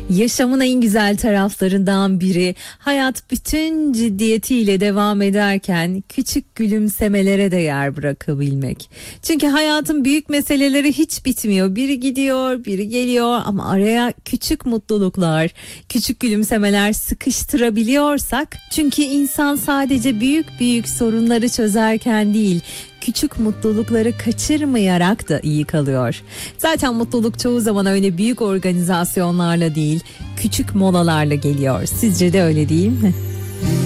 Yaşamın en güzel taraflarından biri, hayat bütün ciddiyetiyle devam ederken küçük gülümsemelere de yer bırakabilmek. Çünkü hayatın büyük meseleleri hiç bitmiyor. Biri gidiyor, biri geliyor ama araya küçük mutluluklar, küçük gülümsemeler sıkıştırabiliyorsak, çünkü insan sadece büyük büyük sorunları çözerken değil, küçük mutlulukları kaçırmayarak da iyi kalıyor. Zaten mutluluk çoğu zaman öyle büyük organizasyonlarla değil, küçük molalarla geliyor. Sizce de öyle değil mi?